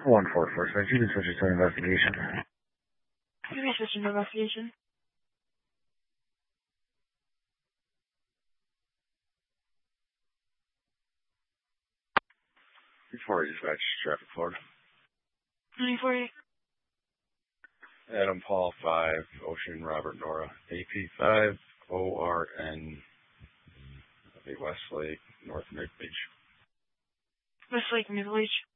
144, so you can switch it to investigation. You can switch to investigation. Before dispatch, traffic Florida. 948. Adam Paul 5, Ocean Robert Nora, AP 5, ORN, Westlake, North Mid Beach. Westlake, Mid Beach.